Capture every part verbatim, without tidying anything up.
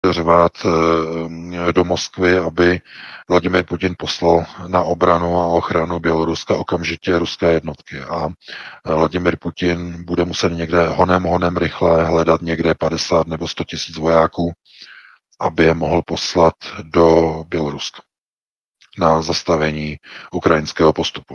řvát do Moskvy, aby Vladimír Putin poslal na obranu a ochranu Běloruska okamžitě ruské jednotky. A Vladimír Putin bude muset někde honem, honem rychle hledat někde padesát nebo sto tisíc vojáků, aby je mohl poslat do Běloruska na zastavení ukrajinského postupu.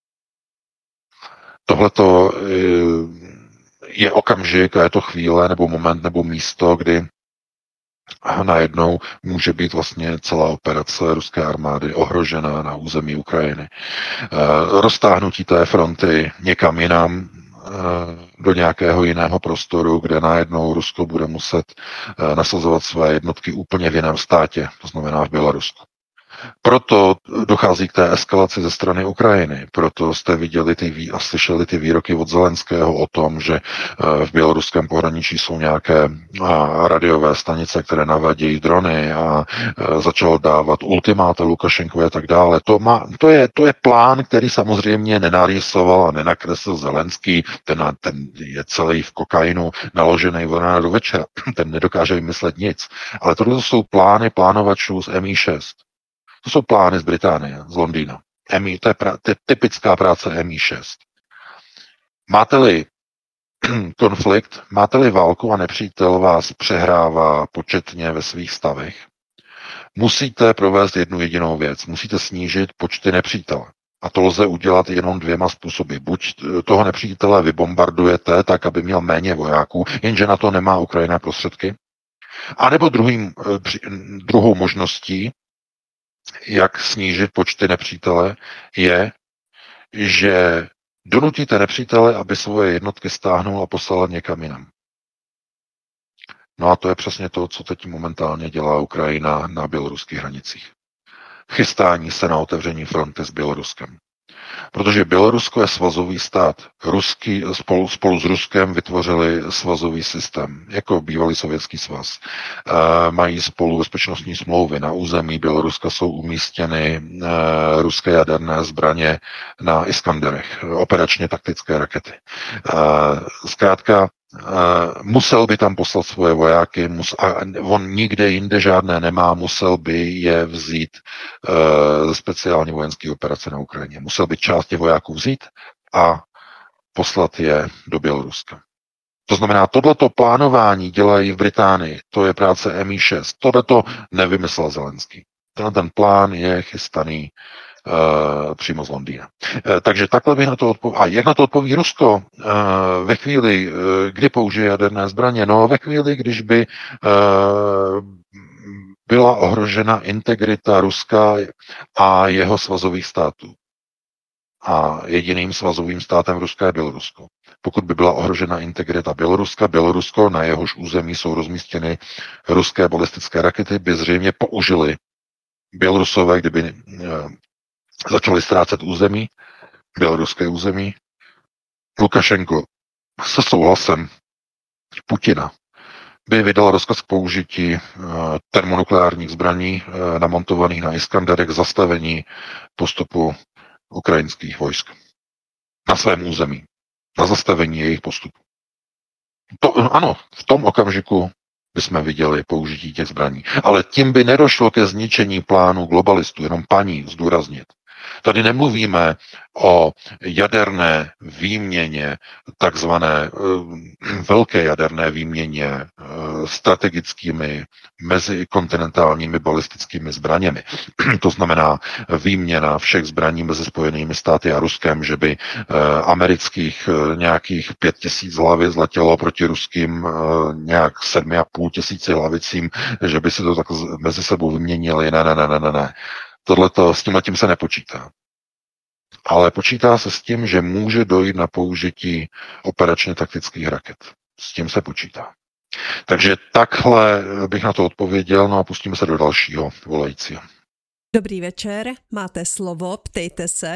Tohleto je okamžik a je to chvíle nebo moment nebo místo, kdy najednou může být vlastně celá operace ruské armády ohrožena na území Ukrajiny. Roztáhnutí té fronty někam jinam, do nějakého jiného prostoru, kde najednou Rusko bude muset nasazovat své jednotky úplně v jiném státě, to znamená v Bělorusku. Proto dochází k té eskalaci ze strany Ukrajiny. Proto jste viděli ty vý, a slyšeli ty výroky od Zelenského o tom, že v běloruském pohraničí jsou nějaké radiové stanice, které navadějí drony a začal dávat ultimáta Lukašenkovi a tak dále. To, má, to, je, to je plán, který samozřejmě nenarýsoval a nenakreslil Zelenský. Ten, ten je celý v kokainu naložený od rána do večera. Ten nedokáže vymyslet nic. Ale tohle jsou plány plánovačů z M I šest. To jsou plány z Británie, z Londýna. M I, to je, pra, to je typická práce M I šest. Máte-li konflikt, máte-li válku a nepřítel vás přehrává početně ve svých stavech, musíte provést jednu jedinou věc. Musíte snížit počty nepřítele. A to lze udělat jenom dvěma způsoby. Buď toho nepřítele vybombardujete tak, aby měl méně vojáků, jenže na to nemá Ukrajina prostředky, anebo druhým, druhou možností, jak snížit počty nepřítele, je, že donutíte nepřítele, aby svoje jednotky stáhnul a poslal někam jinam. No a to je přesně to, co teď momentálně dělá Ukrajina na běloruských hranicích. Chystání se na otevření fronty s Běloruskem. Protože Bělorusko je svazový stát. Ruský, spolu, spolu s Ruskem vytvořili svazový systém, jako bývalý sovětský svaz. E, mají spolu bezpečnostní smlouvy. Na území Běloruska jsou umístěny e, ruské jaderné zbraně na Iskanderech, operačně taktické rakety. E, zkrátka, Uh, musel by tam poslat svoje vojáky, mus, a on nikde jinde žádné nemá, musel by je vzít uh, ze speciální vojenské operace na Ukrajině. Musel by část těch vojáků vzít a poslat je do Běloruska. To znamená, tohleto plánování dělají v Británii, to je práce M I šest, tohleto nevymyslel Zelenský. Ten, ten plán je chystaný Uh, přímo z Londýna. Uh, takže takhle bych na to odpověděl. A jak na to odpoví Rusko? Uh, ve chvíli, uh, kdy použije jaderné zbraně? No, ve chvíli, když by uh, byla ohrožena integrita Ruska a jeho svazových států. A jediným svazovým státem Ruska je Bělorusko. Pokud by byla ohrožena integrita Běloruska, Bělorusko, na jehož území jsou rozmístěny ruské balistické rakety, by zřejmě použili Bělorusové, kdyby uh, začali ztrácet území, běloruské území. Lukašenko se souhlasem Putina by vydal rozkaz k použití uh, termonukleárních zbraní uh, namontovaných na Iskanderech k zastavení postupu ukrajinských vojsk na svém území, na zastavení jejich postupu. To, ano, v tom okamžiku bychom viděli použití těch zbraní. Ale tím by nedošlo ke zničení plánu globalistů, jenom paní zdůraznit. Tady nemluvíme o jaderné výměně, takzvané uh, velké jaderné výměně uh, strategickými mezikontinentálními balistickými zbraněmi. To znamená výměna všech zbraní mezi Spojenými státy a Ruskem, že by uh, amerických uh, nějakých pět tisíc hlavic letělo proti ruským uh, nějak sedmi a půl tisíci hlavicím, že by se to tak mezi sebou vyměnili. Ne, ne, ne, ne, ne, ne. Tohleto, s tímhle tím se nepočítá. Ale počítá se s tím, že může dojít na použití operačně taktických raket. S tím se počítá. Takže takhle bych na to odpověděl, no a pustíme se do dalšího volajícího. Dobrý večer, máte slovo, ptejte se.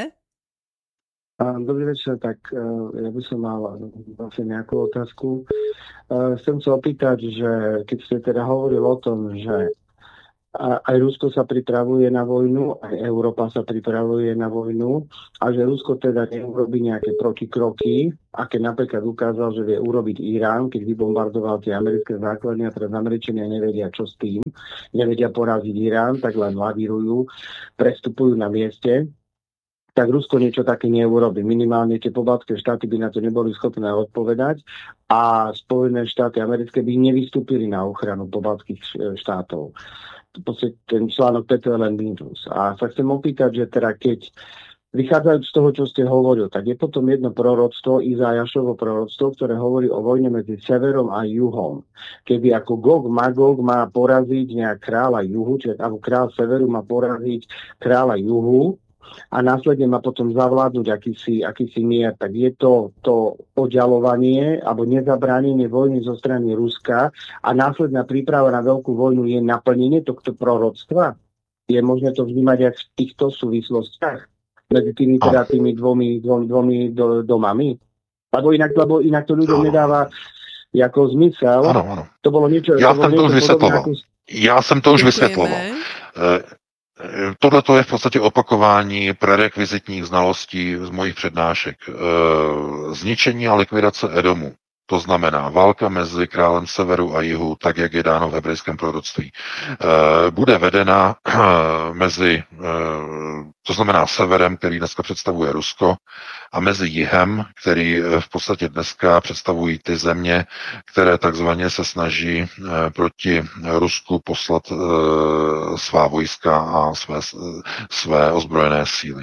Dobrý večer, tak ja by som mal vlastne nejakú otázku. Chcem sa opýtať, že keď ste teda hovorili o tom, že a aj Rusko sa pripravuje na vojnu, aj Európa sa pripravuje na vojnu a že Rusko teda neurobí nejaké protikroky, aké napríklad ukázal, že vie urobiť Irán, keď vybombardoval tie americké základne a teraz Američania nevedia, čo s tým. Nevedia poraziť Irán, tak len lavírujú, prestupujú na mieste. Tak Rusko niečo také neurobí. Minimálne tie pobaltské štáty by na to neboli schopné odpovedať a Spojené štáty americké by nevystúpili na ochranu pobaltských štátov. V podstate ten článok päť je len mýtus. A sa chcem opýtať, že teda keď vychádzajúc z toho, čo ste hovoril, tak je potom jedno proroctvo, Izájašovo proroctvo, ktoré hovorí o vojne medzi severom a juhom. Keby ako Gog Magog má poraziť nejak kráľa juhu, čiže ako kráľ severu má poraziť kráľa juhu, a následne má potom zavládnuť akýsi, akýsi mier, tak je to to oddialovanie alebo nezabránenie vojny zo strany Ruska a následná príprava na veľkú vojnu je naplnenie tohto proroctva? Je možné to vnímať aj v týchto súvislostiach medzi tými, teda tými dvomi, dvomi, dvomi do, domami? Lebo inak, lebo inak to ľuďom nedáva jako zmysel. Ano, ano. To bylo niečo... Já to jsem to už vysvětloval. Jako... Já jsem to už vysvětloval. Tohle to je v podstatě opakování prerekvizitních znalostí z mojich přednášek. Zničení a likvidace Edomu. To znamená válka mezi králem severu a jihu, tak jak je dáno v hebrejském proroctví, bude vedena mezi, to znamená severem, který dneska představuje Rusko, a mezi jihem, který v podstatě dneska představují ty země, které takzvaně se snaží proti Rusku poslat svá vojska a své, své ozbrojené síly.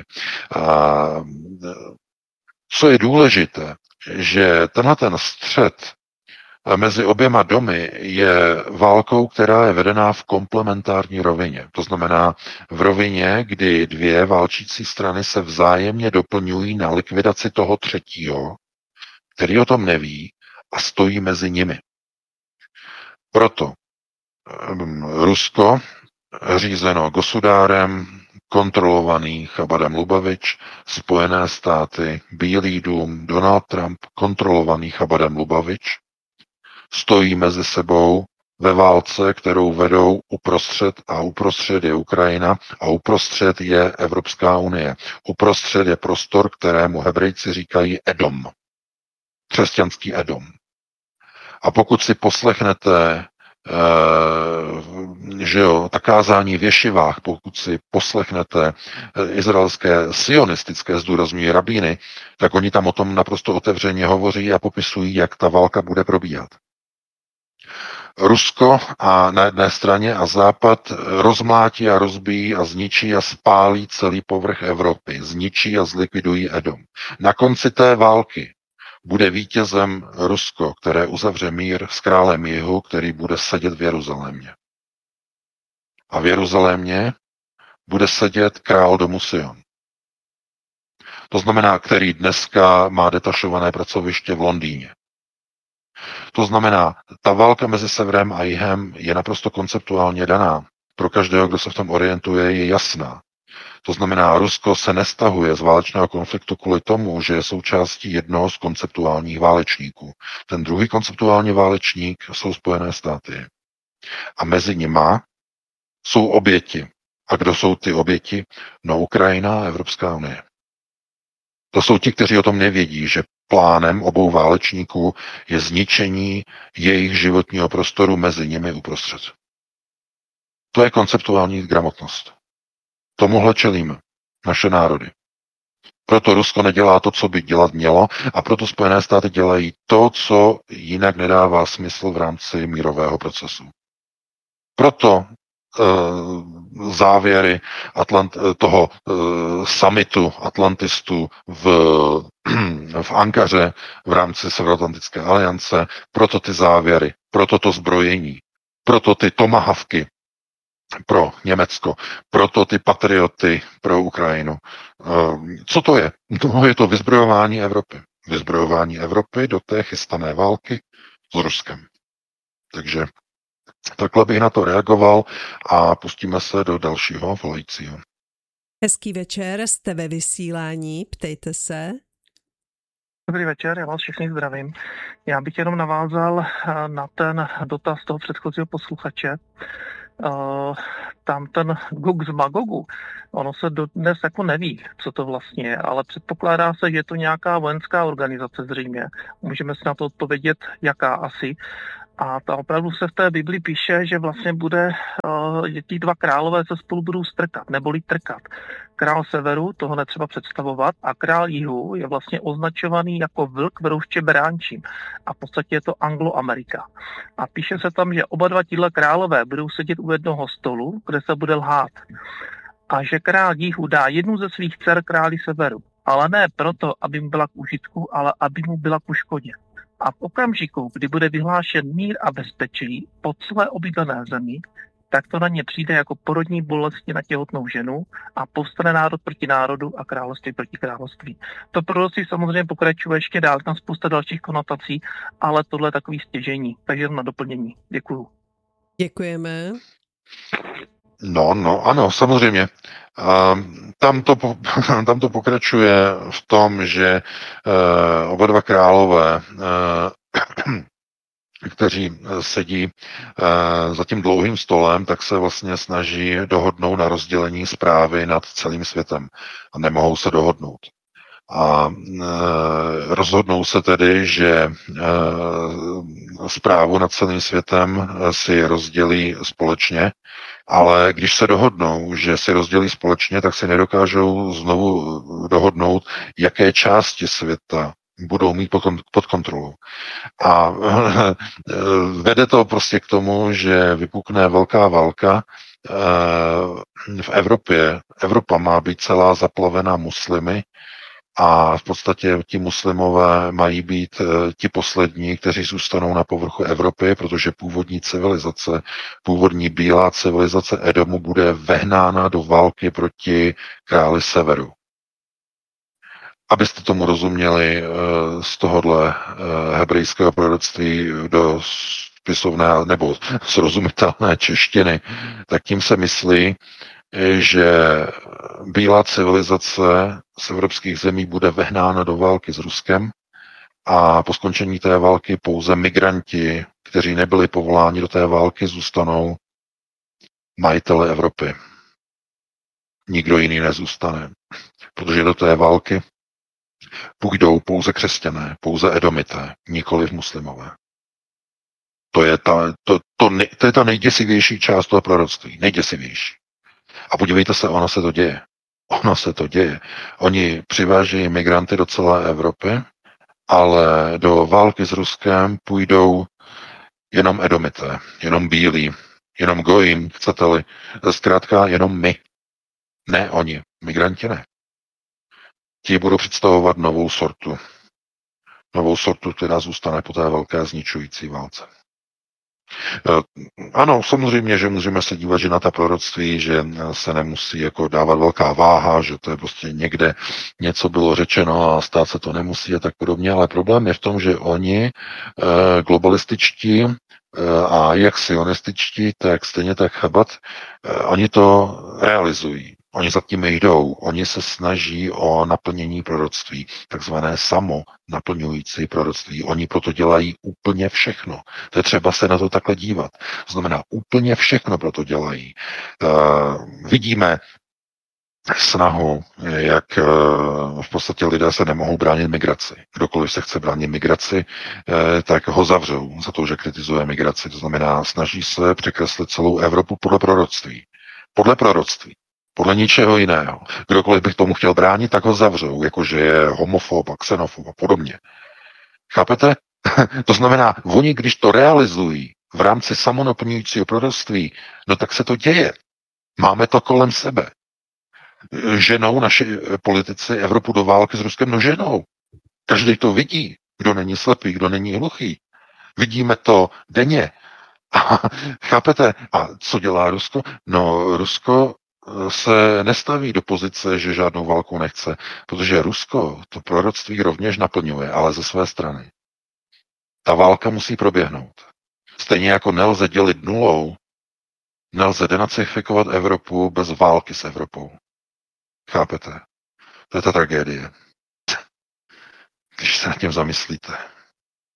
Co je důležité, že tenhle ten střet mezi oběma domy je válkou, která je vedená v komplementární rovině. To znamená v rovině, kdy dvě válčící strany se vzájemně doplňují na likvidaci toho třetího, který o tom neví a stojí mezi nimi. Proto Rusko, řízeno Gosudárem, kontrolovaný Chabadem Lubavič, Spojené státy, Bílý dům, Donald Trump, kontrolovaný Chabadem Lubavič, stojí mezi sebou ve válce, kterou vedou uprostřed a uprostřed je Ukrajina a uprostřed je Evropská unie. Uprostřed je prostor, kterému Hebrejci říkají Edom. Křesťanský Edom. A pokud si poslechnete Uh, že jo, ta kázání v ješivách, pokud si poslechnete izraelské sionistické zdůrazňují rabíny, tak oni tam o tom naprosto otevřeně hovoří a popisují, jak ta válka bude probíhat. Rusko a na jedné straně a Západ rozmlátí a rozbíjí a zničí a spálí celý povrch Evropy. Zničí a zlikvidují Edom. Na konci té války bude vítězem Rusko, které uzavře mír s králem jihu, který bude sedět v Jeruzalémě. A v Jeruzalémě bude sedět král domu Sion. To znamená, který dneska má detašované pracoviště v Londýně. To znamená, ta válka mezi severem a jihem je naprosto konceptuálně daná. Pro každého, kdo se v tom orientuje, je jasná. To znamená, Rusko se nestahuje z válečného konfliktu kvůli tomu, že je součástí jednoho z konceptuálních válečníků. Ten druhý konceptuální válečník jsou Spojené státy. A mezi nima jsou oběti. A kdo jsou ty oběti? No, Ukrajina a Evropská unie. To jsou ti, kteří o tom nevědí, že plánem obou válečníků je zničení jejich životního prostoru mezi nimi uprostřed. To je konceptuální gramotnost. Tomuhle čelíme, naše národy. Proto Rusko nedělá to, co by dělat mělo, a proto Spojené státy dělají to, co jinak nedává smysl v rámci mírového procesu. Proto uh, závěry Atlant- toho uh, summitu Atlantistů v, v Ankaře v rámci Severoatlantické aliance, proto ty závěry, proto to zbrojení, proto ty tomahawky pro Německo, proto ty patrioty pro Ukrajinu. Co to je? No, je to vyzbrojování Evropy. Vyzbrojování Evropy do té chystané války s Ruskem. Takže takhle bych na to reagoval a pustíme se do dalšího volajícího. Hezký večer, jste ve vysílání, ptejte se. Dobrý večer, já vás všechny zdravím. Já bych jenom navázal na ten dotaz toho předchozího posluchače. uh, tam ten Gog z Magogu, ono se dodnes jako neví, co to vlastně je, ale předpokládá se, že je to nějaká vojenská organizace zřejmě. Můžeme si na to odpovědět, jaká asi. A ta opravdu se v té Bibli píše, že vlastně bude, uh, že ti dva králové se spolu budou strkat, neboli trkat. Král severu, toho netřeba představovat, a král jihu je vlastně označovaný jako vlk verouště beránčím. A v podstatě je to Angloamerika. A píše se tam, že oba dva tíhle králové budou sedět u jednoho stolu, kde se bude lhát. A že král jihu dá jednu ze svých dcer králi severu. Ale ne proto, aby mu byla k užitku, ale aby mu byla ku škodě. A v okamžiku, kdy bude vyhlášen mír a bezpečí po celé obydlené zemi, tak to na ně přijde jako porodní bolesti na těhotnou ženu a povstane národ proti národu a království proti království. To proroctví samozřejmě pokračuje ještě dál, tam spousta dalších konotací, ale tohle je takový stěžení. Takže na doplnění. Děkuju. Děkujeme. No, no, ano, samozřejmě. Uh, tam, to, tam to pokračuje v tom, že uh, oba dva králové, uh, kteří sedí uh, za tím dlouhým stolem, tak se vlastně snaží dohodnout na rozdělení správy nad celým světem. A nemohou se dohodnout. A e, rozhodnou se tedy, že e, správu nad celým světem si rozdělí společně, ale když se dohodnou, že si rozdělí společně, tak si nedokážou znovu dohodnout, jaké části světa budou mít pod kontrolou. A e, vede to prostě k tomu, že vypukne velká válka e, v Evropě. Evropa má být celá zaplavena muslimy, a v podstatě ti muslimové mají být ti poslední, kteří zůstanou na povrchu Evropy, protože původní civilizace, původní bílá civilizace Edomu bude vehnána do války proti králi severu. Abyste tomu rozuměli z tohohle hebrejského proroctví do spisovné nebo srozumitelné češtiny, tak tím se myslí, že bílá civilizace z evropských zemí bude vehnána do války s Ruskem a po skončení té války pouze migranti, kteří nebyli povoláni do té války, zůstanou majiteli Evropy. Nikdo jiný nezůstane, protože do té války půjdou pouze křesťané, pouze edomité, nikoliv muslimové. To je ta, to, to, to je ta nejděsivější část toho proroctví, nejděsivější. A podívejte se, ono se to děje. Ono se to děje. Oni přivážejí migranty do celé Evropy, ale do války s Ruskem půjdou jenom edomité, jenom bílí, jenom gojím, chcete-li. Zkrátka jenom my. Ne oni. Migranti ne. Ti budou představovat novou sortu. Novou sortu, která zůstane po té velké zničující válce. Ano, samozřejmě, že můžeme se dívat, že na ta proroctví, že se nemusí jako dávat velká váha, že to je prostě někde něco bylo řečeno a stát se to nemusí a tak podobně, ale problém je v tom, že oni globalističtí a jak sionističtí, tak stejně tak Chabad, oni to realizují. Oni za tím jdou, oni se snaží o naplnění proroctví, takzvané samo naplňující proroctví. Oni proto dělají úplně všechno. To je třeba se na to takhle dívat. To znamená, úplně všechno proto dělají. Uh, vidíme snahu, jak uh, v podstatě lidé se nemohou bránit migraci. Kdokoliv se chce bránit migraci, uh, tak ho zavřou za to, že kritizuje migraci. To znamená, snaží se překreslit celou Evropu podle proroctví. Podle proroctví. Podle ničeho jiného. Kdokoliv bych tomu chtěl bránit, tak ho zavřou, jakože je homofob a xenofob a podobně. Chápete? To znamená, oni, když to realizují v rámci samonaplňujícího proroctví, no tak se to děje. Máme to kolem sebe. Ženou naši politici Evropu do války s Ruskem, no ženou. Každý to vidí, kdo není slepý, kdo není hluchý. Vidíme to denně. A, chápete? A co dělá Rusko? No, Rusko se nestaví do pozice, že žádnou válku nechce, protože Rusko to proroctví rovněž naplňuje, ale ze své strany. Ta válka musí proběhnout. Stejně jako nelze dělit nulou, nelze denacifikovat Evropu bez války s Evropou. Chápete? To je ta tragédie. Když se nad tím zamyslíte.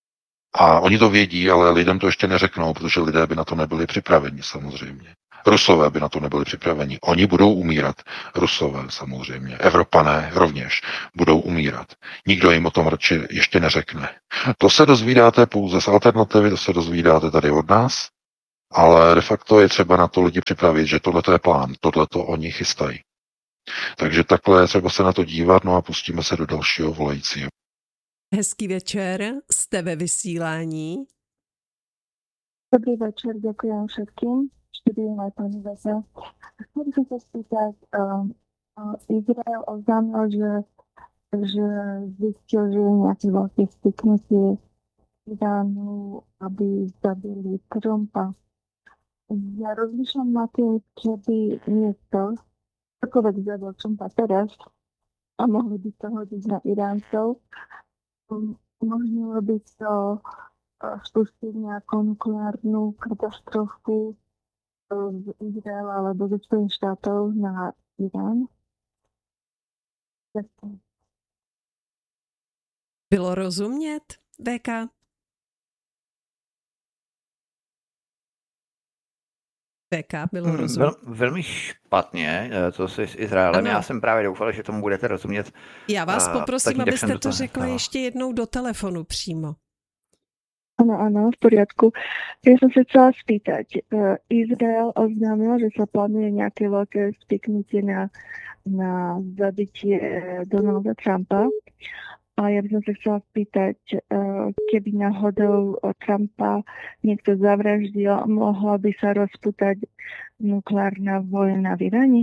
A oni to vědí, ale lidem to ještě neřeknou, protože lidé by na to nebyli připraveni samozřejmě. Rusové by na to nebyli připraveni. Oni budou umírat. Rusové samozřejmě. Evropané rovněž budou umírat. Nikdo jim o tom radši ještě neřekne. To se dozvídáte pouze z alternativy, to se dozvídáte tady od nás, ale de facto je třeba na to lidi připravit, že tohle je plán, tohle to oni chystají. Takže takhle je třeba se na to dívat, no a pustíme se do dalšího volajícího. Hezký večer, jste ve vysílání. Dobrý večer, děkuji všetkým. Štúdium aj pani Vesa. Chcel by som sa spýtať, uh, uh, Izrael oznámil, že, že zistil, že je nejaké veľké styknutie Iránu, aby zabili Trumpa. Ja rozmýšľam na tým, keby niekto, akoľvek zabil Trumpa teraz a mohli by to hodiť na Iráncov, um, umožnilo by to uh, spustiť nejakú nukleárnu katastrofu z Izraela alebo ze Spojených štátov na Irán. Bylo rozumět, V K? V K bylo rozumět. Vel, velmi špatně, co si s Izraelem. Ano. Já jsem právě doufal, že tomu budete rozumět. Já vás poprosím, taky, abyste to řekla no. ještě jednou do telefonu přímo. Áno, áno, v poriadku. Ja som sa chcela spýtať. Izrael oznámil, že sa plánuje nejaké veľké spiknutie na, na zabitie Donalda Trumpa. A ja by som sa chcela spýtať, keby náhodou Trumpa niekto zavraždil, mohla by sa rozputať nukleárna vojna v Iráne?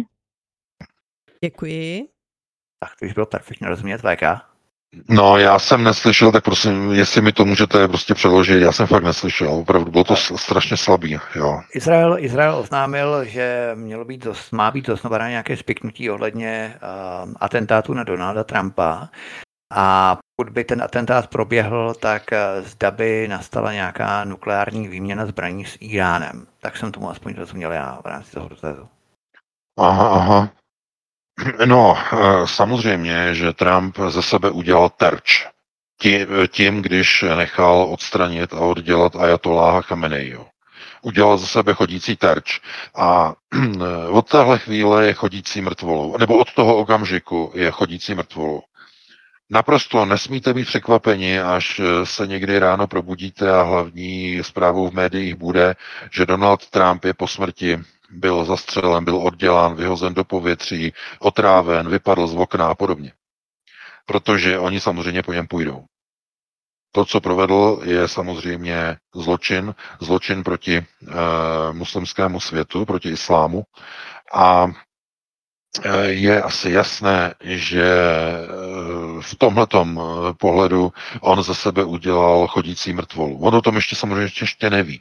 Děkuji. Tak to už bylo perfektně rozumět, V K. No, já jsem neslyšel, tak prosím, jestli mi to můžete prostě přeložit, já jsem fakt neslyšel, opravdu, bylo to strašně slabý, jo. Izrael, Izrael oznámil, že mělo být, má být osnovené nějaké spiknutí ohledně uh, atentátu na Donalda Trumpa a pokud by ten atentát proběhl, tak uh, zda by nastala nějaká nukleární výměna zbraní s Iránem. Tak jsem tomu aspoň rozuměl já v rámci toho dotazu. Aha, aha. No, samozřejmě, že Trump ze sebe udělal terč. Tím, když nechal odstranit a oddělat ajatoláha Chameneiho. Udělal ze sebe chodící terč. A od téhle chvíle je chodící mrtvolou. Nebo od toho okamžiku je chodící mrtvolou. Naprosto nesmíte být překvapeni, až se někdy ráno probudíte a hlavní zprávou v médiích bude, že Donald Trump je po smrti, byl zastřelen, byl oddělán, vyhozen do povětří, otráven, vypadl z okna a podobně. Protože oni samozřejmě po něm půjdou. To, co provedl, je samozřejmě zločin, zločin proti e, muslimskému světu, proti islámu. A e, je asi jasné, že e, v tomhletom pohledu on ze sebe udělal chodící mrtvolu. On o tom ještě samozřejmě ještě neví.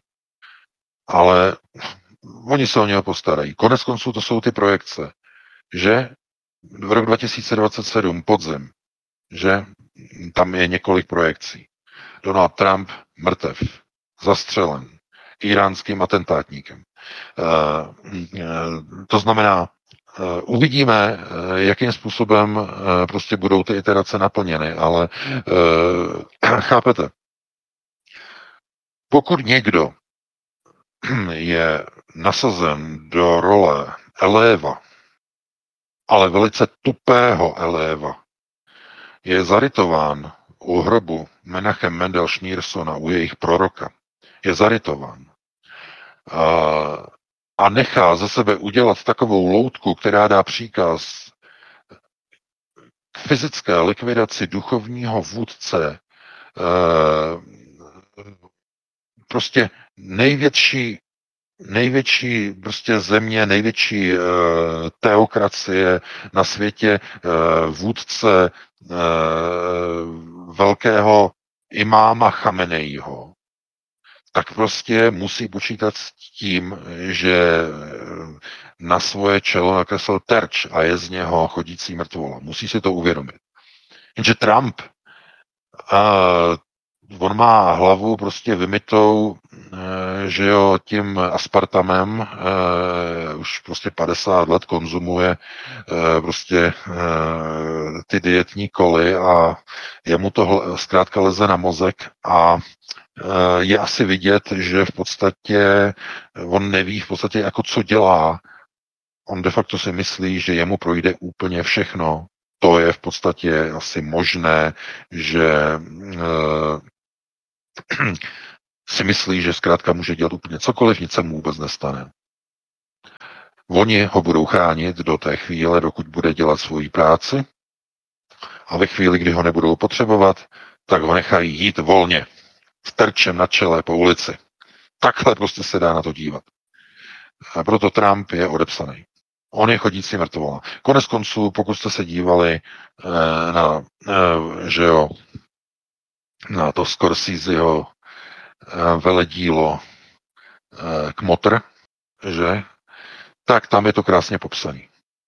Ale oni se o něho postarají. Konec konců to jsou ty projekce, že v rok dva tisíce dvacet sedm podzim, že tam je několik projekcí. Donald Trump mrtev, zastřelen iránským atentátníkem. To znamená, uvidíme, jakým způsobem prostě budou ty iterace naplněny, ale chápete, pokud někdo je nasazen do role eléva, ale velice tupého eléva, je zarytován u hrobu Menachem Mendel Schneersona, u jejich proroka, je zarytován a, a nechá ze sebe udělat takovou loutku, která dá příkaz k fyzické likvidaci duchovního vůdce, e, prostě největší největší prostě země, největší e, teokracie na světě, e, vůdce e, velkého imáma Chameneiho, tak prostě musí počítat s tím, že na svoje čelo nakreslil terč a je z něho chodící mrtvola. Musí si to uvědomit. Jenže Trump, e, on má hlavu prostě vymytou, že jo, tím aspartamem, eh, už prostě padesát let konzumuje eh, prostě eh, ty dietní koly a jemu to zkrátka leze na mozek a je asi vidět, že v podstatě on neví v podstatě jako co dělá. On de facto si myslí, že jemu projde úplně všechno. To je v podstatě asi možné, že uh, si myslí, že zkrátka může dělat úplně cokoliv, nic se mu vůbec nestane. Oni ho budou chránit do té chvíle, dokud bude dělat svoji práci, a ve chvíli, kdy ho nebudou potřebovat, tak ho nechají jít volně, s terčem na čele po ulici. Takhle prostě se dá na to dívat. A proto Trump je odepsaný. On je chodící mrtvola. Konec konců, pokud jste se dívali eh, na, eh, že jo, na to Scorseseho eh, veledílo eh, Kmotr, že, tak tam je to krásně popsaný.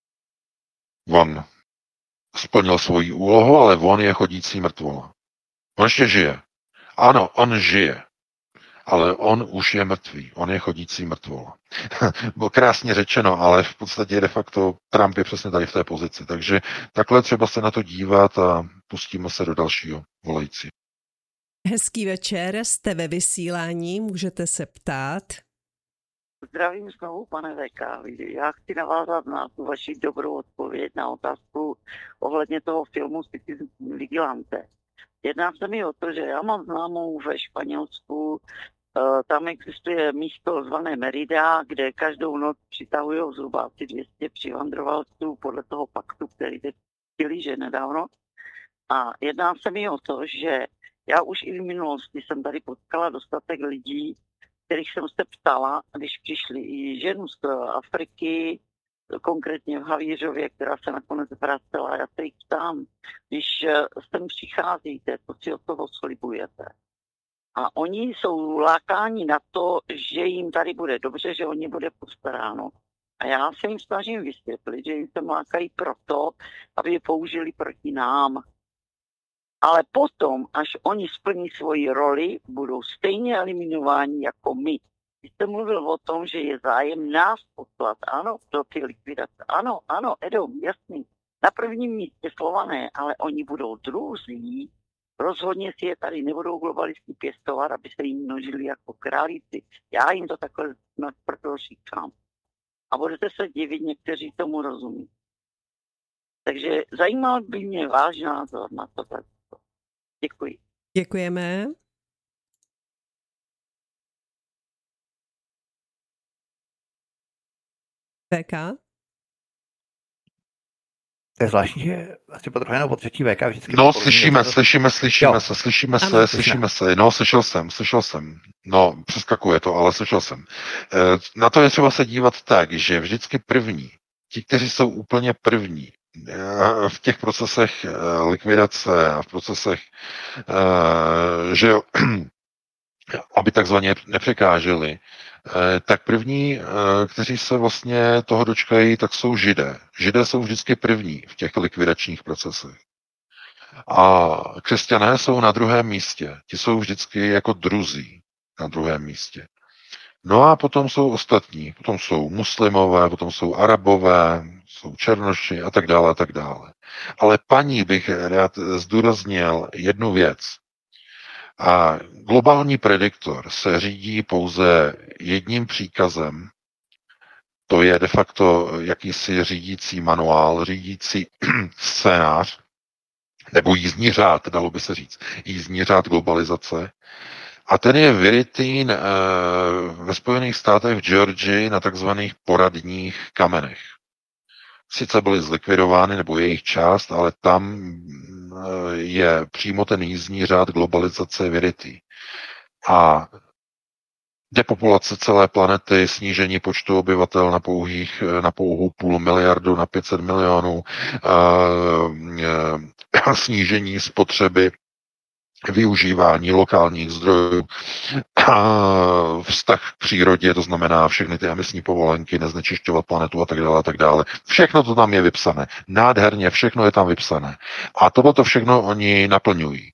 On splnil svoji úlohu, ale on je chodící mrtvola. On ještě žije. Ano, on žije. Ale on už je mrtvý. On je chodící mrtvola. Bylo krásně řečeno, ale v podstatě de facto Trump je přesně tady v té pozici. Takže takhle třeba se na to dívat a pustíme se do dalšího volající. Hezký večer, jste ve vysílání, můžete se ptát. Zdravím znovu, pane V K. Já chci navázat na tu vaši dobrou odpověď na otázku ohledně toho filmu City Vigilante. Jedná se mi o to, že já mám známou ve Španělsku, tam existuje místo zvané Merida, kde každou noc přitahují zhruba asi dvě stě přivandrovalců podle toho paktu, který teď chtěli, že nedávno. A jedná se mi o to, že já už i v minulosti jsem tady potkala dostatek lidí, kterých jsem se ptala, když přišli i ženu z Afriky, konkrétně v Havířově, která se nakonec vracela. Já se jich ptám, když sem přicházíte, co si od toho slibujete? A oni jsou lákáni na to, že jim tady bude dobře, že o ně bude postaráno. A já se jim snažím vysvětlit, že jim se lákají proto, aby je použili proti nám. Ale potom, až oni splní svoji roli, budou stejně eliminováni jako my. Vy jste mluvil o tom, že je zájem nás poslat, ano, do ty likvidace. Ano, ano, Edo, jasný. Na prvním místě Slované, ale oni budou druzí. Rozhodně si je tady nebudou globalisti pěstovat, aby se jim množili jako králíci. Já jim to takhle proto říkám. A budete se divit, někteří tomu rozumí. Takže zajímal by mě váš názor na to. Děkuji. Děkujeme. V K? To je zvláštní, že asi potřebujeme po třetí V K vždycky... No, slyšíme, slyšíme, slyšíme jo. se, slyšíme Ano, se, slyšíme se. No, slyšel jsem, slyšel jsem. No, přeskakuje to, ale slyšel jsem. E, na to je třeba se dívat tak, že vždycky první, ti, kteří jsou úplně první, v těch procesech likvidace a v procesech, že jo, aby takzvaně nepřekáželi, tak první, kteří se vlastně toho dočkají, tak jsou Židé. Židé jsou vždycky první v těch likvidačních procesech. A křesťané jsou na druhém místě. Ti jsou vždycky jako druzí na druhém místě. No a potom jsou ostatní. Potom jsou muslimové, potom jsou arabové, jsou černoši a tak dále a tak dále. Ale paní bych rád zdůraznil jednu věc. A globální prediktor se řídí pouze jedním příkazem, to je de facto jakýsi řídící manuál, řídící scénář, nebo jízdní řád, dalo by se říct, jízdní řád globalizace. A ten je vyrytý e, ve Spojených státech v Georgii na takzvaných poradních kamenech. Sice byly zlikvidovány, nebo jejich část, ale tam je přímo ten jízdní řád globalizace vyrytý. A depopulace celé planety, snížení počtu obyvatel na, pouhých, na pouhou půl miliardu, na pět set milionů, a snížení spotřeby, využívání lokálních zdrojů, vztah k přírodě, to znamená všechny ty emisní povolenky, neznečišťovat planetu a tak dále, a tak dále. Všechno to tam je vypsané. Nádherně, všechno je tam vypsané. A tohleto všechno oni naplňují.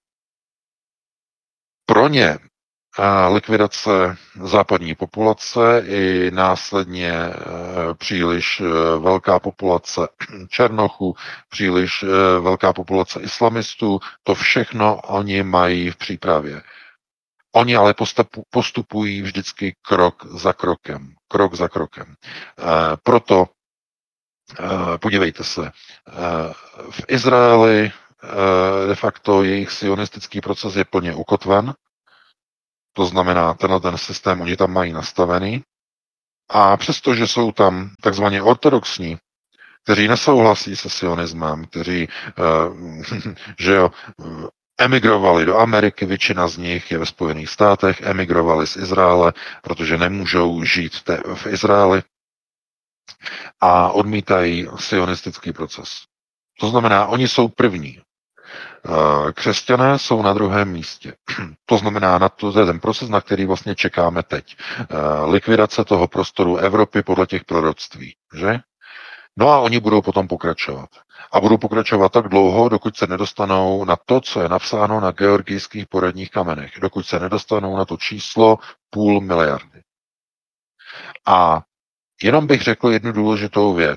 Pro ně likvidace západní populace i následně příliš velká populace černochů, příliš velká populace islamistů, to všechno oni mají v přípravě. Oni ale postupu, postupují vždycky krok za krokem. Krok za krokem. E, proto e, podívejte se, e, v Izraeli e, de facto jejich sionistický proces je plně ukotven, to znamená, tenhle ten systém oni tam mají nastavený, a přestože jsou tam takzvaně ortodoxní, kteří nesouhlasí se sionismem, kteří, e, že jo, emigrovali do Ameriky, většina z nich je ve Spojených státech, emigrovali z Izraele, protože nemůžou žít v, té, v Izraeli a odmítají sionistický proces. To znamená, oni jsou první. Křesťané jsou na druhém místě. To znamená, na to, to je ten proces, na který vlastně čekáme teď. Likvidace toho prostoru Evropy podle těch proroctví, že? No a oni budou potom pokračovat. A budou pokračovat tak dlouho, dokud se nedostanou na to, co je napsáno na georgijských poradních kamenech. Dokud se nedostanou na to číslo půl miliardy. A jenom bych řekl jednu důležitou věc.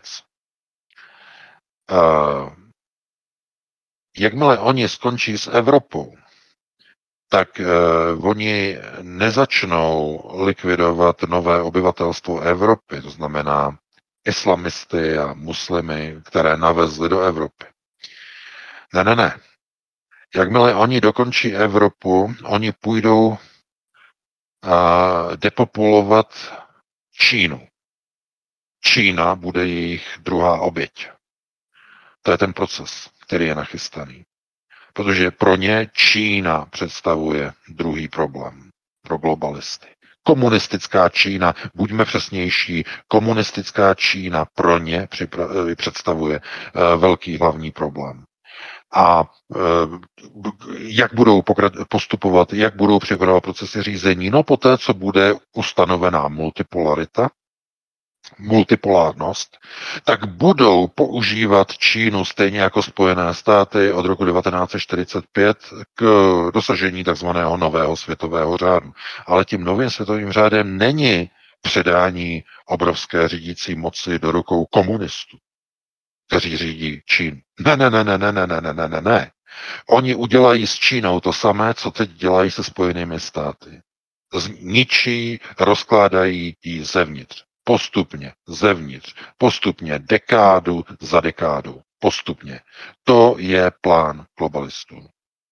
Uh, jakmile oni skončí s Evropou, tak uh, oni nezačnou likvidovat nové obyvatelstvo Evropy, to znamená islamisty a muslimy, které navezli do Evropy. Ne, ne, ne. Jakmile oni dokončí Evropu, oni půjdou uh, depopulovat Čínu. Čína bude jejich druhá oběť. To je ten proces, který je nachystaný. Protože pro ně Čína představuje druhý problém pro globalisty. Komunistická Čína, buďme přesnější, komunistická Čína pro ně připra- představuje uh, velký hlavní problém. A uh, jak budou pokra- postupovat, jak budou připravovat procesy řízení? No poté, co bude ustanovená multipolarita, multipolárnost, tak budou používat Čínu stejně jako Spojené státy od roku devatenáct set čtyřicet pět k dosažení takzvaného nového světového řádu. Ale tím novým světovým řádem není předání obrovské řídící moci do rukou komunistů, kteří řídí Čínu. Ne, ne, ne, ne, ne, ne, ne, ne, ne, ne. Oni udělají s Čínou to samé, co teď dělají se Spojenými státy. Zničí, rozkládají ji zevnitř. Postupně, zevnitř, postupně, dekádu za dekádou, postupně. To je plán globalistů.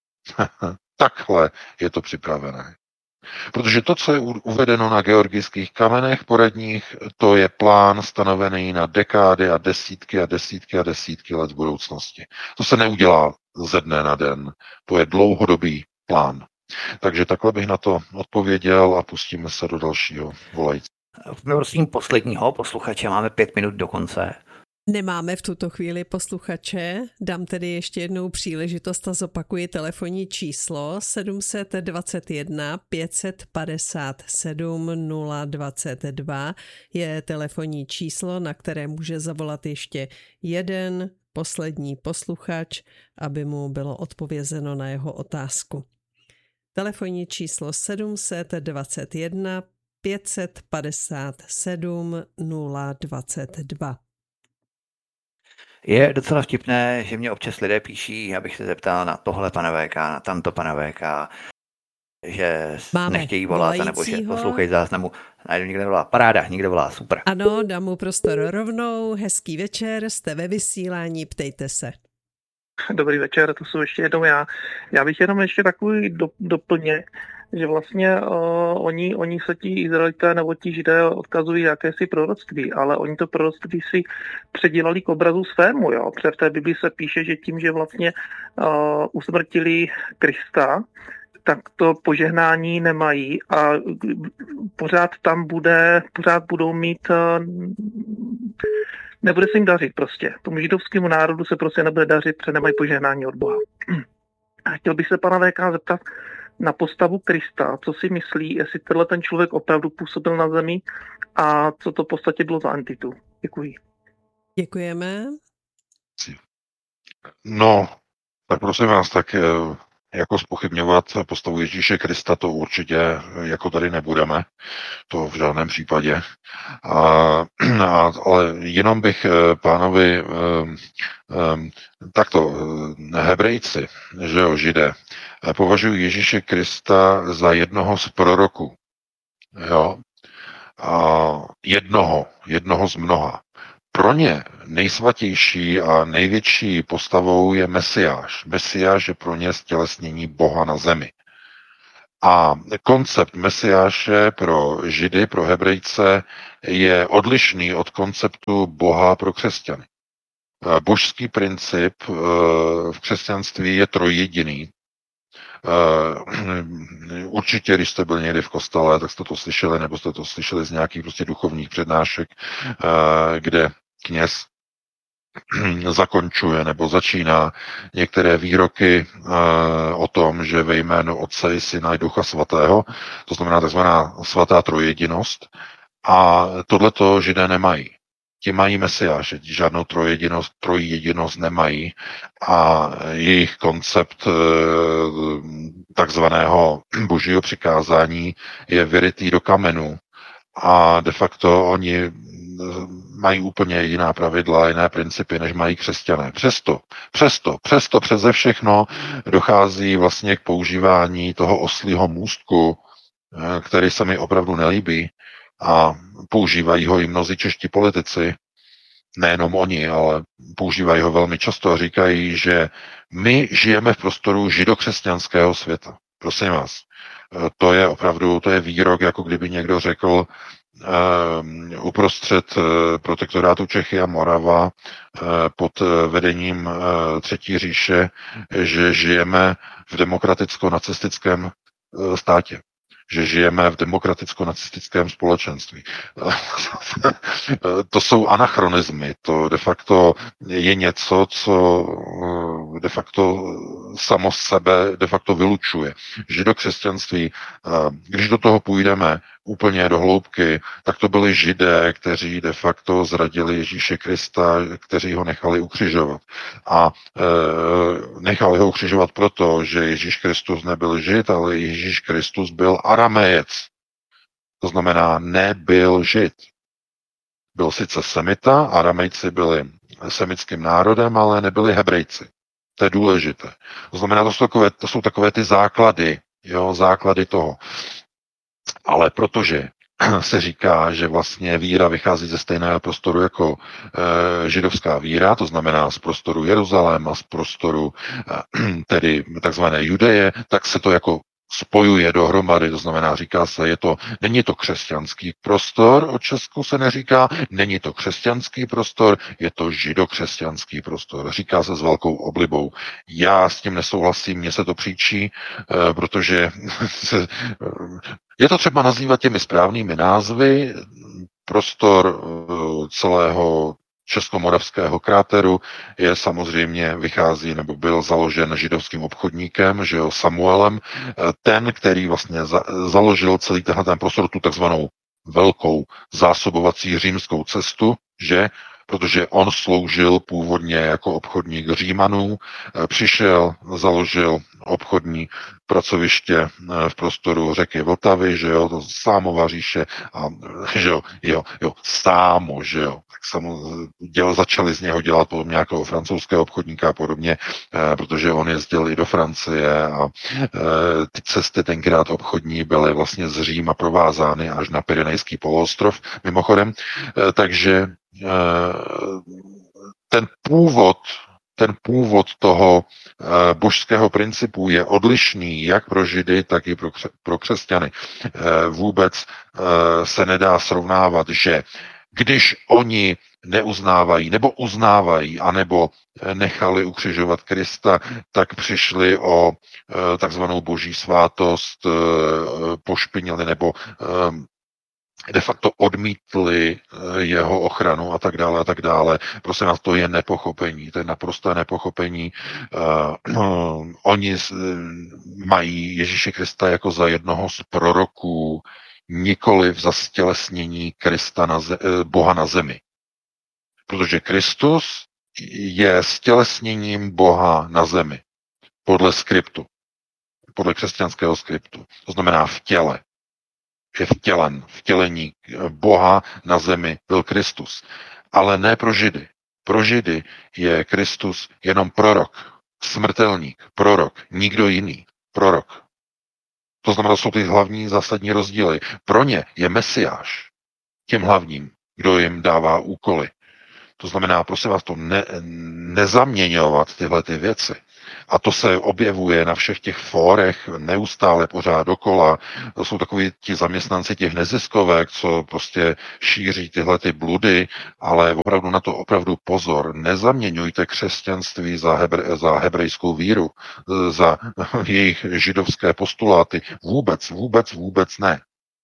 Takhle je to připravené. Protože to, co je uvedeno na georgijských kamenech poradních, to je plán stanovený na dekády a desítky a desítky a desítky let v budoucnosti. To se neudělá ze dne na den. To je dlouhodobý plán. Takže takhle bych na to odpověděl a pustíme se do dalšího volajícího. Prosím posledního posluchače, máme pět minut do konce. Nemáme v tuto chvíli posluchače, dám tedy ještě jednou příležitost a zopakuji telefonní číslo sedm dva jedna pět padesát sedm nula dvacet dva je telefonní číslo, na které může zavolat ještě jeden poslední posluchač, aby mu bylo odpovězeno na jeho otázku. Telefonní číslo sedm dva jedna pět padesát sedm nula dvacet dva. Je docela vtipné, že mě občas lidé píší, abych se zeptal na tohle pana VK, na tamto pana VK, že Máme nechtějí volat, nebo že poslouchají záznamu. Najdu, někde volá. Paráda, někde volá, super. Ano, dám mu prostor rovnou. Hezký večer, jste ve vysílání, ptejte se. Dobrý večer, to jsou ještě jednou já. Já bych jenom ještě takový do, doplněk, že vlastně uh, oni, oni se ti Izraelité nebo ti Židé odkazují jakési proroctví, ale oni to proroctví si předělali k obrazu svému, jo. Protože v té Biblii se píše, že tím, že vlastně uh, usmrtili Krista, tak to požehnání nemají a pořád tam bude, pořád budou mít, uh, nebude se jim dařit prostě. Tomu židovskému národu se prostě nebude dařit, protože nemají požehnání od Boha. A chtěl bych se pana V K zeptat na postavu Krista, co si myslí, jestli tenhle ten člověk opravdu působil na zemi a co to v podstatě bylo za entitu. Děkuji. Děkujeme. No, tak prosím vás, tak jako zpochybňovat postavu Ježíše Krista, to určitě jako tady nebudeme, to v žádném případě. A, a, ale jenom bych pánovi takto, Hebrejci, že jo, Židé, považují Ježíše Krista za jednoho z proroků. Jo? A jednoho, jednoho z mnoha. Pro ně nejsvatější a největší postavou je Mesiáš. Mesiáš je pro ně stělesnění Boha na zemi. A koncept Mesiáše pro Židy, pro Hebrejce je odlišný od konceptu Boha pro křesťany. Božský princip v křesťanství je trojjediný. Určitě, když jste byli někdy v kostele, tak jste to slyšeli, nebo jste to slyšeli z nějakých prostě duchovních přednášek, kde kněz zakončuje nebo začíná některé výroky o tom, že ve jménu Otce i Syna i Ducha Svatého, to znamená takzvaná svatá trojjedinost, a tohleto Židé nemají. Ti mají Mesiáše, žádnou trojjedinost, trojjedinost nemají a jejich koncept takzvaného božího přikázání je vyrytý do kamenu a de facto oni mají úplně jiná pravidla, jiné principy, než mají křesťané. Přesto, přesto, přesto přeze všechno dochází vlastně k používání toho oslího můstku, který se mi opravdu nelíbí, a používají ho i mnozí čeští politici, nejenom oni, ale používají ho velmi často a říkají, že my žijeme v prostoru židokřesťanského světa. Prosím vás, to je opravdu, to je výrok, jako kdyby někdo řekl uh, uprostřed uh, protektorátu Čechy a Morava uh, pod uh, vedením uh, Třetí říše, že žijeme v demokraticko-nacistickém uh, státě. Že žijeme v demokraticko-nacistickém společenství. To jsou anachronizmy, to de facto je něco, co de facto samo sebe de facto vylučuje. Židokřesťanství, když do toho půjdeme úplně do hloubky, tak to byli Židé, kteří de facto zradili Ježíše Krista, kteří ho nechali ukřižovat. A e, nechali ho ukřižovat proto, že Ježíš Kristus nebyl Žid, ale Ježíš Kristus byl Aramejec. To znamená, nebyl Žid. Byl sice Semita, Aramejci byli semickým národem, ale nebyli Hebrejci. To je důležité. To znamená, to jsou takové, to jsou takové ty základy, jo, základy toho. Ale protože se říká, že vlastně víra vychází ze stejného prostoru jako e, židovská víra, to znamená z prostoru Jeruzaléma, z prostoru e, tedy takzvané Judeje, tak se to jako spojuje dohromady, to znamená, říká se, je to, není to křesťanský prostor, o Česku se neříká, není to křesťanský prostor, je to židokřesťanský prostor. Říká se s velkou oblibou. Já s tím nesouhlasím, mně se to příčí, eh, protože se, je to třeba nazývat těmi správnými názvy. Prostor eh, celého Českomoravského kráteru je samozřejmě, vychází nebo byl založen židovským obchodníkem, že jo, Samuelem, ten, který vlastně za, založil celý tenhle ten prostor, tu takzvanou velkou zásobovací římskou cestu, že protože on sloužil původně jako obchodník Římanů, přišel, založil obchodní pracoviště v prostoru řeky Vltavy, že jo, to Sámova říše, a že jo, jo, jo, Sámo, že jo, tak samo, děl, začali z něho dělat potom nějakého francouzského obchodníka a podobně, eh, protože on jezdil i do Francie a eh, ty cesty tenkrát obchodní byly vlastně z Říma provázány až na Pyrenejský poloostrov, mimochodem, eh, takže eh, ten původ ten původ toho e, božského principu je odlišný jak pro Židy, tak i pro, kře- pro křesťany. E, vůbec e, se nedá srovnávat, že když oni neuznávají nebo uznávají, anebo nechali ukřižovat Krista, tak přišli o e, takzvanou boží svátost, e, pošpinili nebo e, de facto odmítli jeho ochranu a tak dále a tak dále. Prosím vás, to je nepochopení, to je naprosté nepochopení. Uh, uh, oni uh, mají Ježíše Krista jako za jednoho z proroků, nikoliv za stělesnění Krista na ze- Boha na zemi. Protože Kristus je stělesněním Boha na zemi. Podle skriptu. podle křesťanského skriptu. To znamená v těle. Je vtělen, vtělení Boha na zemi byl Kristus. Ale ne pro Židy. Pro Židy je Kristus jenom prorok, smrtelník, prorok, nikdo jiný, prorok. To znamená, to jsou ty hlavní zásadní rozdíly. Pro ně je Mesiáš tím hlavním, kdo jim dává úkoly. To znamená, prosím vás, to ne, nezaměňovat tyhle ty věci. A to se objevuje na všech těch fórech neustále pořád dokola. To jsou takoví ti zaměstnanci těch neziskovek, co prostě šíří tyhle ty bludy, ale opravdu na to opravdu pozor. Nezaměňujte křesťanství za, hebre, za hebrejskou víru, za jejich židovské postuláty. Vůbec, vůbec, vůbec ne.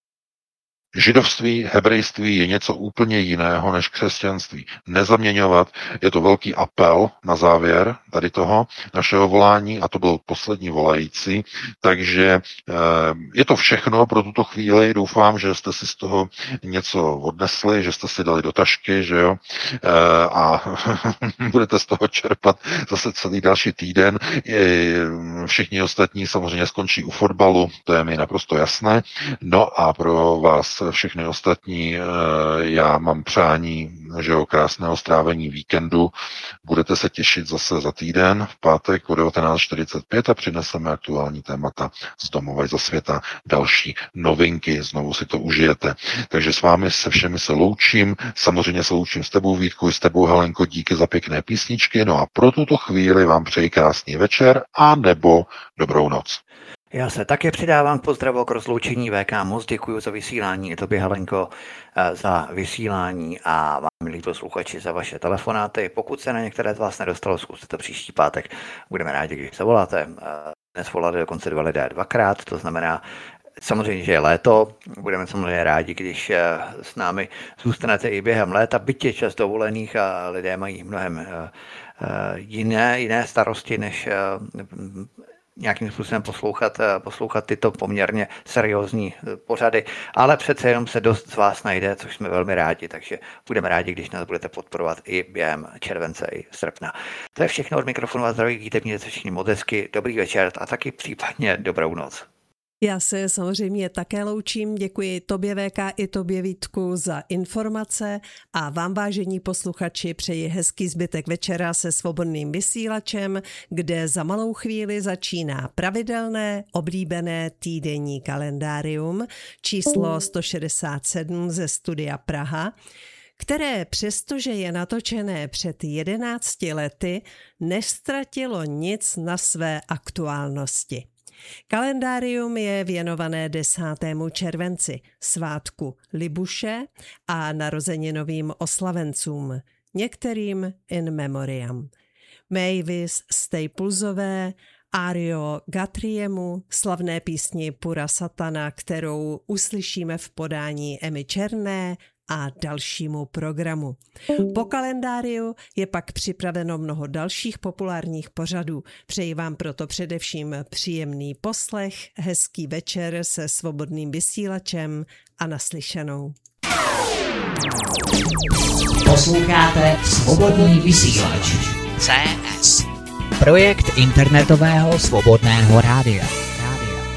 Židovství, hebrejství je něco úplně jiného než křesťanství. Nezaměňovat, je to velký apel na závěr tady toho našeho volání a to byl poslední volající, takže je to všechno pro tuto chvíli. Doufám, že jste si z toho něco odnesli, že jste si dali do tašky, že jo, a budete z toho čerpat zase celý další týden. Všichni ostatní samozřejmě skončí u fotbalu, to je mi naprosto jasné. No a pro vás všechny ostatní, já mám přání, že jo, krásného strávení víkendu. Budete se těšit zase za týden, v pátek o devatenáct čtyřicet pět a přineseme aktuální témata z domova i ze světa, další novinky, znovu si to užijete. Takže s vámi se všemi se loučím, samozřejmě se loučím s tebou, Vítku, s tebou, Helenko, díky za pěkné písničky, no a pro tuto chvíli vám přeji krásný večer a nebo dobrou noc. Já se také přidávám k pozdravu k rozloučení V K. Moc děkuji za vysílání, i tobě, Helenko, za vysílání a vám, milí posluchači, za vaše telefonáty. Pokud se na některé z vás nedostalo, zkuste to příští pátek. Budeme rádi, když zavoláte. Dnes volali dokonce dva lidé dvakrát, to znamená, samozřejmě, že je léto, budeme samozřejmě rádi, když s námi zůstanete i během léta, byť je čas dovolených a lidé mají mnohem jiné, jiné starosti, než nějakým způsobem poslouchat, poslouchat tyto poměrně seriózní pořady, ale přece jenom se dost z vás najde, což jsme velmi rádi, takže budeme rádi, když nás budete podporovat i během července i srpna. To je všechno od mikrofonu a zdraví, víte, mějte se všichni moc hezky, dobrý večer a taky případně dobrou noc. Já se samozřejmě také loučím, děkuji tobě V K i tobě Vítku za informace a vám, vážení posluchači, přeji hezký zbytek večera se Svobodným vysílačem, kde za malou chvíli začíná pravidelné oblíbené týdenní kalendárium číslo sto šedesát sedm ze studia Praha, které přestože je natočené před jedenácti lety, neztratilo nic na své aktuálnosti. Kalendárium je věnované desátému červenci, svátku Libuše a narozeninovým oslavencům, některým in memoriam. Mavis Staplesové, Ario Guthriemu, slavné písni Pura Satana, kterou uslyšíme v podání Emy Černé, a dalšímu programu. Po kalendáriu je pak připraveno mnoho dalších populárních pořadů. Přeji vám proto především příjemný poslech, hezký večer se Svobodným vysílačem a naslyšenou. Posloucháte Svobodný vysílač C S, projekt internetového svobodného rádia.